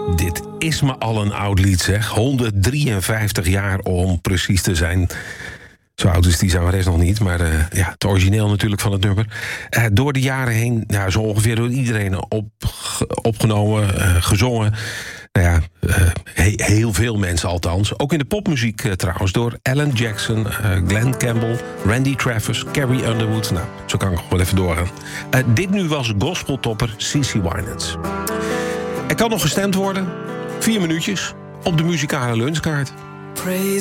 Dit is me al een oud lied, zeg. 153 jaar om precies te zijn. Zo oud is die zangeres nog niet, maar het origineel natuurlijk van het nummer. Door de jaren heen, zo ongeveer door iedereen opgenomen, gezongen. Heel veel mensen althans. Ook in de popmuziek trouwens, door Alan Jackson, Glenn Campbell, Randy Travis, Carrie Underwood. Nou, zo kan ik gewoon even doorgaan. Dit nu was gospeltopper CeCe Winans. Er kan nog gestemd worden, 4 minuutjes, op de muzikale lunchkaart.